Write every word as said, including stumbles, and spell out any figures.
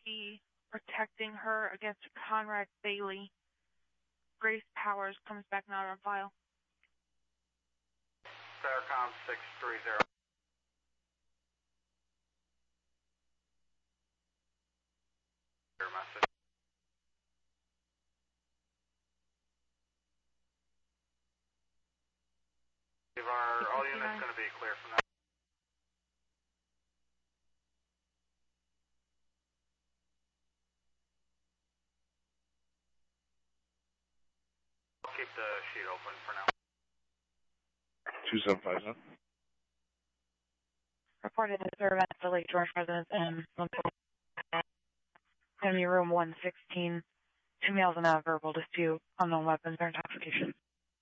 be protecting her against Conrad Bailey. Grace Powers comes back not on file. Saracom six three zero. Your message. Our all units going to be clear from that. I'll keep the sheet open for now. two seven five seven. Reported to serve at the Lake George residence in enemy room one sixteen. Two males in a verbal dispute, unknown weapons or intoxication.